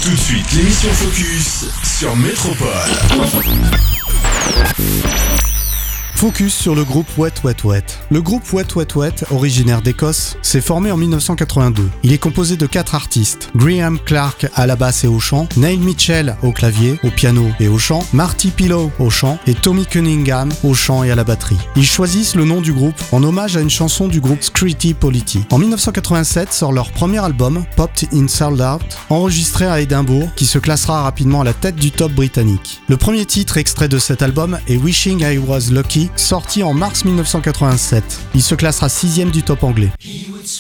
Tout de suite, l'émission Focus sur Métropole. Focus sur le groupe Wet Wet Wet. Le groupe Wet Wet Wet, originaire d'Écosse, s'est formé en 1982. Il est composé de 4 artistes. Graham Clark à la basse et au chant, Neil Mitchell au clavier, au piano et au chant, Marty Pillow au chant et Tommy Cunningham au chant et à la batterie. Ils choisissent le nom du groupe en hommage à une chanson du groupe Scritti Politti. En 1987 sort leur premier album, Popped in Sold Out, enregistré à Édimbourg, qui se classera rapidement à la tête du top britannique. Le premier titre extrait de cet album est Wishing I Was Lucky, sorti en mars 1987. Il se classera 6ème du top anglais.